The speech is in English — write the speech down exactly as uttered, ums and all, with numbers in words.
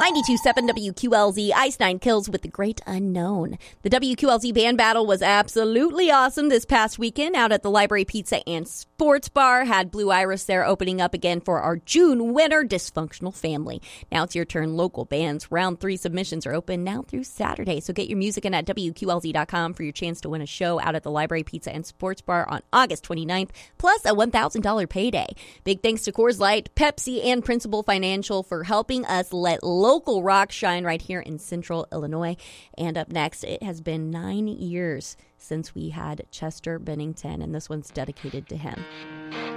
ninety-two point seven W Q L Z, Ice Nine Kills with the Great Unknown. The W Q L Z band battle was absolutely awesome this past weekend out at the Library Pizza and Sports Bar. Had Blue Iris there opening up again for our June winner, Dysfunctional Family. Now it's your turn, local bands. Round three submissions are open now through Saturday, so get your music in at W Q L Z dot com for your chance to win a show out at the Library Pizza and Sports Bar on August twenty-ninth, plus a one thousand dollars payday. Big thanks to Coors Light, Pepsi, and Principal Financial for helping us let local rock shine right here in Central Illinois. And up next, it has been nine years since we had Chester Bennington, and this one's dedicated to him.